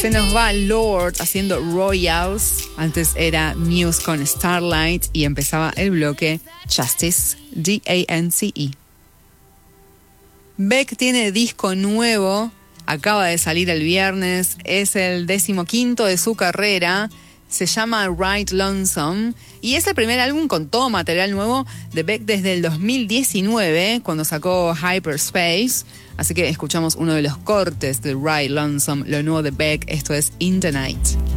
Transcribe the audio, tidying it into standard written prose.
Se nos va Lord haciendo Royals. Antes era Muse con Starlight y empezaba el bloque Justice, D-A-N-C-E. Beck tiene disco nuevo, acaba de salir el viernes, es el 15º de su carrera, se llama Right Lonesome y es el primer álbum con todo material nuevo de Beck desde el 2019, cuando sacó Hyperspace. Así que escuchamos uno de los cortes de Right Lonesome, lo nuevo de Beck, esto es In the Night.